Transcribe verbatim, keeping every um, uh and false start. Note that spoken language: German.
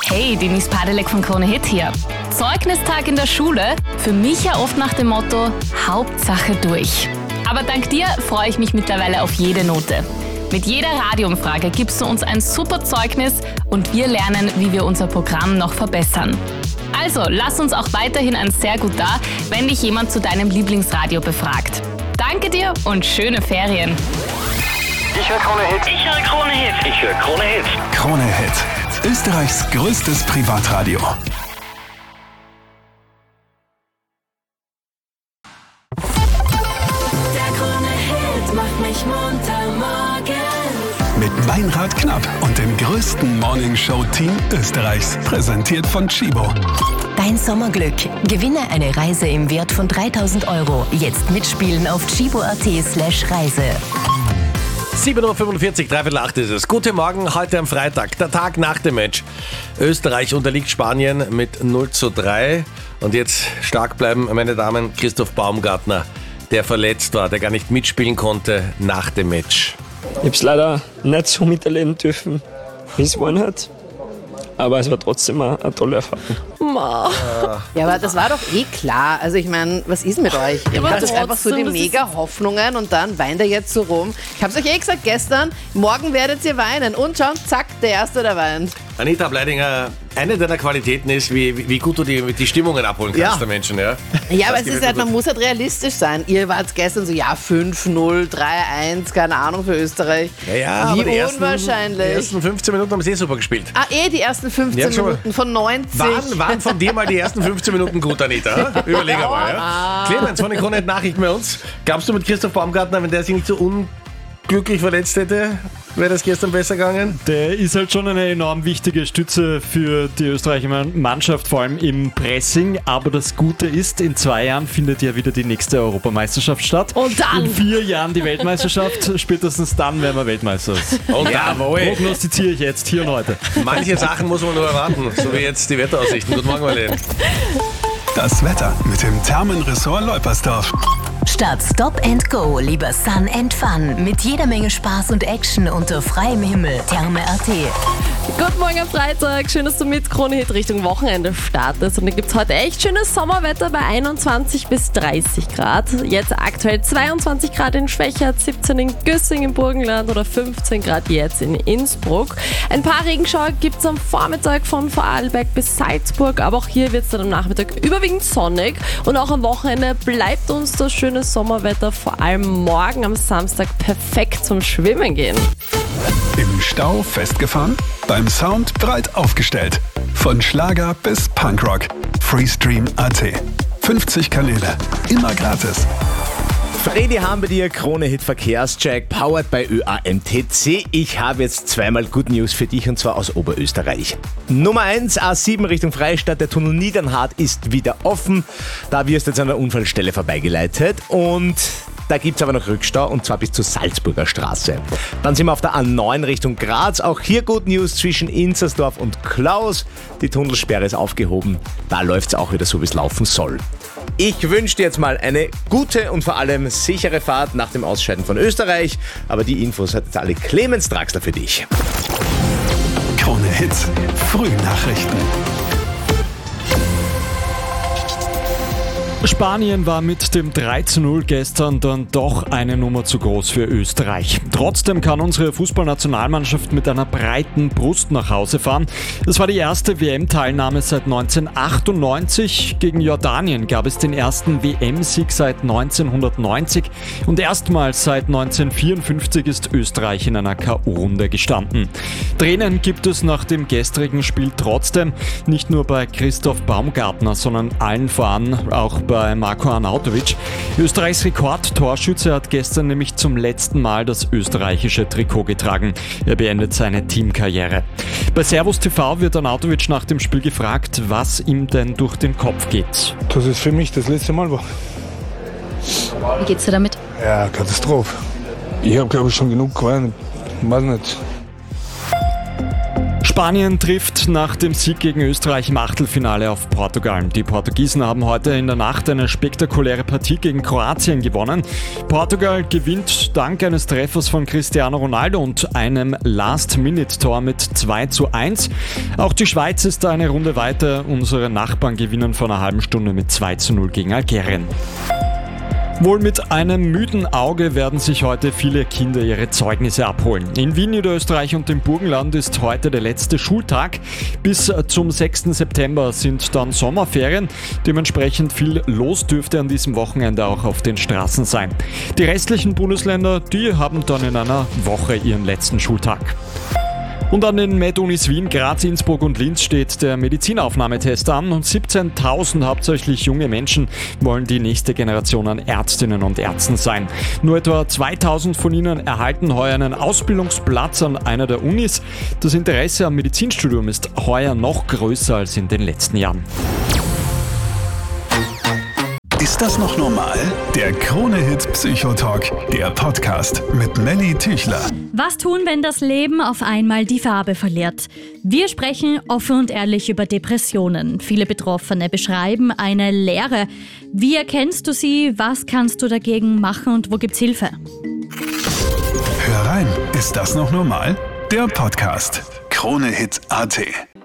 Hey, Denise Padelek von Krone Hit hier. Zeugnistag in der Schule, für mich ja oft nach dem Motto, Hauptsache durch. Aber dank dir freue ich mich mittlerweile auf jede Note. Mit jeder Radioumfrage gibst du uns ein super Zeugnis und wir lernen, wie wir unser Programm noch verbessern. Also, lass uns auch weiterhin ein Sehr gut da, wenn dich jemand zu deinem Lieblingsradio befragt. Danke dir und schöne Ferien. Ich höre Krone Hit. Ich höre Krone Hit. Ich höre Krone Hit. Krone Hit. Österreichs größtes Privatradio. Der Krone Hit macht mich munter morgen. Mit Meinrad Knapp und dem größten Morningshow-Team Österreichs. Präsentiert von Chibo. Dein Sommerglück. Gewinne eine Reise im Wert von dreitausend Euro. Jetzt mitspielen auf chibo.at slash Reise. sieben Uhr fünfundvierzig, dreiviertel acht ist es. Guten Morgen, heute am Freitag, der Tag nach dem Match. Österreich unterliegt Spanien mit null zu drei. Und jetzt stark bleiben, meine Damen, Christoph Baumgartner, der verletzt war, der gar nicht mitspielen konnte nach dem Match. Ich habe es leider nicht so miterleben dürfen, wie es geworden hat. Aber es war trotzdem eine, eine tolle Erfahrung. Ja, aber das war doch eh klar. Also ich meine, was ist mit euch? Ihr aber habt jetzt einfach so die trotzdem, das mega Hoffnungen und dann weint er jetzt so rum. Ich hab's euch eh gesagt gestern, morgen werdet ihr weinen. Und schon, zack, der Erste, der weint. Anita Bleidinger, eine deiner Qualitäten ist, wie, wie gut du die, die Stimmungen abholen kannst Ja. der Menschen. Ja, Ja, aber Das es ist gefällt halt, mir man gut. muss halt realistisch sein. Ihr wart gestern so, ja, fünf null, drei eins, keine Ahnung für Österreich. Ja, ja, Wie aber die ersten, unwahrscheinlich. die ersten fünfzehn Minuten haben sie eh super gespielt. Ah, eh die ersten fünfzehn Ja, schon mal. Minuten von neunzig. Waren, waren von dir mal die ersten fünfzehn Minuten gut, Anita? Überleg einmal. Ja? Clemens von den Krone Hit Nachrichten bei uns. Glaubst du mit Christoph Baumgartner, wenn der sich nicht so unglücklich verletzt hätte, wäre das gestern besser gegangen? Der ist halt schon eine enorm wichtige Stütze für die österreichische Mannschaft, vor allem im Pressing. Aber das Gute ist, in zwei Jahren findet ja wieder die nächste Europameisterschaft statt. Und dann? In vier Jahren die Weltmeisterschaft. Spätestens dann werden wir Weltmeister. Und jawohl. Prognostiziere ich jetzt, hier und heute. Manche Sachen muss man nur erwarten, so wie jetzt die Wetteraussichten. Guten Morgen, Marlene. Das Wetter mit dem Thermenressort Leupersdorf. Statt Stop and Go, lieber Sun and Fun. Mit jeder Menge Spaß und Action unter freiem Himmel. Therme.at. Guten Morgen am Freitag. Schön, dass du mit Krone Hit Richtung Wochenende startest. Und da gibt es heute echt schönes Sommerwetter bei einundzwanzig bis dreißig Grad. Jetzt aktuell zweiundzwanzig Grad in Schwächert, siebzehn in Güssing im Burgenland oder fünfzehn Grad jetzt in Innsbruck. Ein paar Regenschauer gibt es am Vormittag von Vorarlberg bis Salzburg. Aber auch hier wird es dann am Nachmittag überwiegend sonnig. Und auch am Wochenende bleibt uns das schöne Sommerwetter, vor allem morgen am Samstag, perfekt zum Schwimmen gehen. Im Stau festgefahren? Beim Sound breit aufgestellt. Von Schlager bis Punkrock. Freestream.at. fünfzig Kanäle. Immer gratis. Fredi haben bei dir Krone Hit Verkehrscheck, powered by Ö A M T C. Ich habe jetzt zweimal Good News für dich und zwar aus Oberösterreich. Nummer eins, A sieben Richtung Freistadt, der Tunnel Niedernhart ist wieder offen. Da wirst du jetzt an der Unfallstelle vorbeigeleitet und da gibt es aber noch Rückstau und zwar bis zur Salzburger Straße. Dann sind wir auf der A neun Richtung Graz. Auch hier Good News zwischen Inzersdorf und Klaus. Die Tunnelsperre ist aufgehoben. Da läuft es auch wieder so, wie es laufen soll. Ich wünsche dir jetzt mal eine gute und vor allem sichere Fahrt nach dem Ausscheiden von Österreich. Aber die Infos hat jetzt alle Clemens Draxler für dich. Krone Hits. Frühnachrichten. Spanien war mit dem drei zu null gestern dann doch eine Nummer zu groß für Österreich. Trotzdem kann unsere Fußballnationalmannschaft mit einer breiten Brust nach Hause fahren. Es war die erste W M-Teilnahme seit neunzehnhundertachtundneunzig. Gegen Jordanien gab es den ersten W M-Sieg seit neunzehnhundertneunzig. Und erstmals seit neunzehnhundertvierundfünfzig ist Österreich in einer K O-Runde gestanden. Tränen gibt es nach dem gestrigen Spiel trotzdem. Nicht nur bei Christoph Baumgartner, sondern allen voran auch bei Marko Arnautovic. Österreichs Rekordtorschütze hat gestern nämlich zum letzten Mal das österreichische Trikot getragen. Er beendet seine Teamkarriere. Bei Servus T V wird Arnautovic nach dem Spiel gefragt, was ihm denn durch den Kopf geht. Dass es für mich das letzte Mal war. Wie geht's dir damit? Ja, Katastrophe. Ich habe, glaube ich, schon genug geweint. Ich weiß nicht. Spanien trifft nach dem Sieg gegen Österreich im Achtelfinale auf Portugal. Die Portugiesen haben heute in der Nacht eine spektakuläre Partie gegen Kroatien gewonnen. Portugal gewinnt dank eines Treffers von Cristiano Ronaldo und einem Last-Minute-Tor mit zwei zu eins. Auch die Schweiz ist da eine Runde weiter. Unsere Nachbarn gewinnen vor einer halben Stunde mit zwei zu null gegen Algerien. Wohl mit einem müden Auge werden sich heute viele Kinder ihre Zeugnisse abholen. In Wien, Niederösterreich und dem Burgenland ist heute der letzte Schultag. Bis zum sechsten September sind dann Sommerferien. Dementsprechend viel los dürfte an diesem Wochenende auch auf den Straßen sein. Die restlichen Bundesländer, die haben dann in einer Woche ihren letzten Schultag. Und an den Med-Unis Wien, Graz, Innsbruck und Linz steht der Medizinaufnahmetest an und siebzehntausend hauptsächlich junge Menschen wollen die nächste Generation an Ärztinnen und Ärzten sein. Nur etwa zweitausend von ihnen erhalten heuer einen Ausbildungsplatz an einer der Unis. Das Interesse am Medizinstudium ist heuer noch größer als in den letzten Jahren. Ist das noch normal? Der Krone-Hit Psychotalk, der Podcast mit Melly Tüchler. Was tun, wenn das Leben auf einmal die Farbe verliert? Wir sprechen offen und ehrlich über Depressionen. Viele Betroffene beschreiben eine Leere. Wie erkennst du sie? Was kannst du dagegen machen und wo gibt's Hilfe? Hör rein, ist das noch normal? Der Podcast Krone-Hit Punkt at.